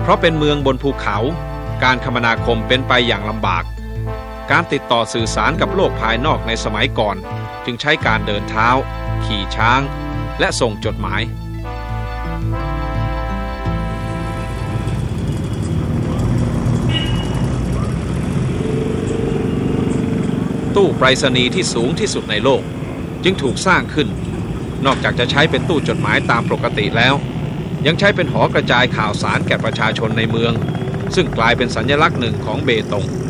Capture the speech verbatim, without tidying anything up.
เพราะเป็นเมืองบนภูเขาการคมนาคมเป็นไปอย่างลำบากการติดต่อสื่อสารกับโลกภายนอกในสมัยก่อนจึงใช้การเดินเท้าขี่ช้างและส่งจดหมายตู้ไปรษณีย์ที่สูงที่สุดในโลกจึงถูกสร้างขึ้นนอกจากจะใช้เป็นตู้จดหมายตามปกติแล้วยังใช้เป็นหอกระจายข่าวสารแก่ประชาชนในเมืองซึ่งกลายเป็นสัญลักษณ์หนึ่งของเบตง